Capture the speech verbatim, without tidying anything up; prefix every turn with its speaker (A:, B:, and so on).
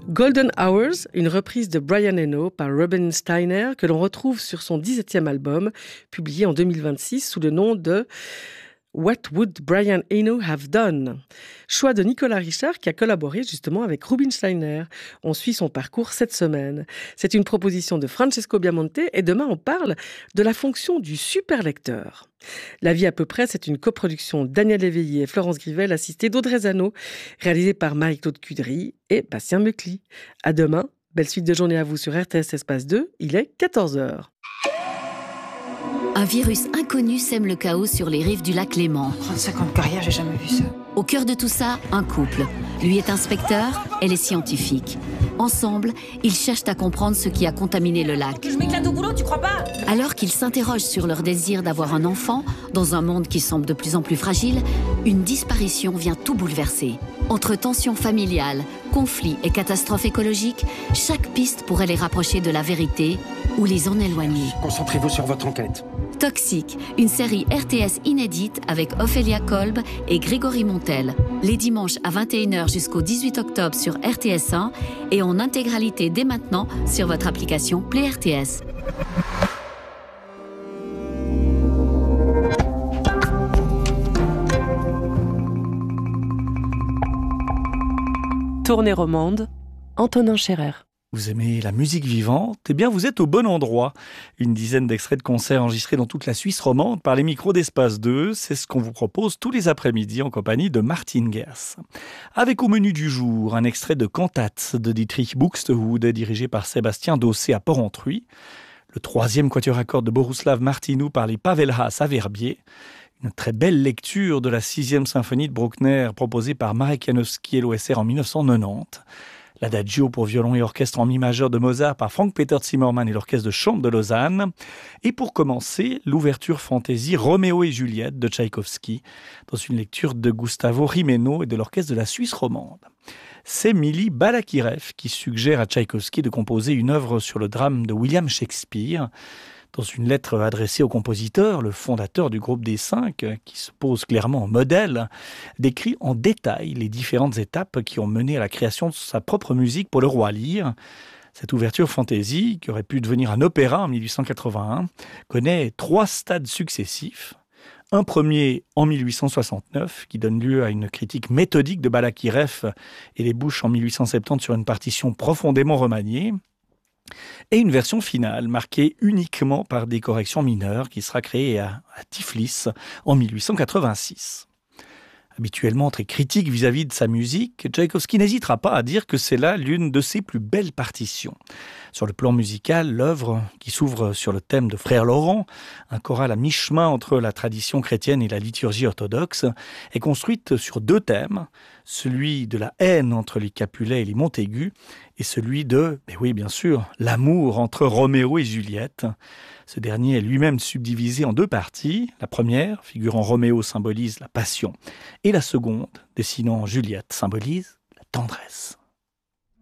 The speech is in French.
A: Golden Hours, une reprise de Brian Eno par Robin Steiner que l'on retrouve sur son dix-septième album, publié en deux mille vingt-six sous le nom de What Would Brian Eno Have Done? Choix de Nicolas Richard qui a collaboré justement avec Rubin Steiner. On suit son parcours cette semaine. C'est une proposition de Francesco Biamonte et demain on parle de la fonction du superlecteur. La vie à peu près, c'est une coproduction Daniel Léveillé et Florence Grivel assistée d'Audrey Zano, réalisée par Marie-Claude Cudry et Bastien Meucli. À demain, belle suite de journée à vous sur R T S Espace deux, il est quatorze heures.
B: Un virus inconnu sème le chaos sur les rives du lac Léman.
C: trente-cinq ans de carrière, j'ai jamais vu ça.
B: Au cœur de tout ça, un couple. Lui est inspecteur, elle est scientifique. Ensemble, ils cherchent à comprendre ce qui a contaminé le lac.
C: Je m'éclate au boulot, tu crois pas?
B: Alors qu'ils s'interrogent sur leur désir d'avoir un enfant, dans un monde qui semble de plus en plus fragile, une disparition vient tout bouleverser. Entre tensions familiales, conflits et catastrophes écologiques, chaque piste pourrait les rapprocher de la vérité ou les en éloigner.
D: Concentrez-vous sur votre enquête.
B: Toxique, une série R T S inédite avec Ophélia Kolb et Grégory Montel. Les dimanches à vingt et une heures jusqu'au dix-huit octobre sur R T S un et en intégralité dès maintenant sur votre application Play R T S.
A: Tournée romande, Antonin Scherer.
E: Vous aimez la musique vivante? Eh bien, vous êtes au bon endroit. Une dizaine d'extraits de concerts enregistrés dans toute la Suisse romande par les micros d'Espace deux. C'est ce qu'on vous propose tous les après-midi en compagnie de Martin Gers. Avec au menu du jour un extrait de Cantate de Dietrich Buxtehude dirigé par Sébastien Dossé à Porrentruy. Le troisième quatuor à cordes de Boruslav Martinou par les Pavelhas à Verbier. Une très belle lecture de la sixième symphonie de Bruckner proposée par Marek Janowski et l'O S R en dix-neuf cent quatre-vingt-dix. L'Adagio pour violon et orchestre en mi majeur de Mozart par Frank-Peter Zimmermann et l'orchestre de chambre de Lausanne. Et pour commencer, l'ouverture fantaisie Roméo et Juliette de Tchaïkovski dans une lecture de Gustavo Jimeno et de l'orchestre de la Suisse romande. C'est Mili Balakirev qui suggère à Tchaïkovski de composer une œuvre sur le drame de William Shakespeare. Dans une lettre adressée au compositeur, le fondateur du groupe des Cinq, qui se pose clairement en modèle, décrit en détail les différentes étapes qui ont mené à la création de sa propre musique pour le roi Lear. Cette ouverture fantaisie, qui aurait pu devenir un opéra en mille huit cent quatre-vingt-un, connaît trois stades successifs. Un premier en mille huit cent soixante-neuf, qui donne lieu à une critique méthodique de Balakirev et débouche en mille huit cent soixante-dix sur une partition profondément remaniée. Et une version finale, marquée uniquement par des corrections mineures, qui sera créée à, à Tiflis en mille huit cent quatre-vingt-six. Habituellement très critique vis-à-vis de sa musique, Tchaïkovski n'hésitera pas à dire que c'est là l'une de ses plus belles partitions. Sur le plan musical, l'œuvre, qui s'ouvre sur le thème de Frère Laurent, un choral à mi-chemin entre la tradition chrétienne et la liturgie orthodoxe, est construite sur deux thèmes, celui de la haine entre les Capulets et les Montaigu, et celui de, mais oui bien sûr, l'amour entre Roméo et Juliette. Ce dernier est lui-même subdivisé en deux parties. La première, figurant Roméo, symbolise la passion, et la seconde, dessinant Juliette, symbolise la tendresse.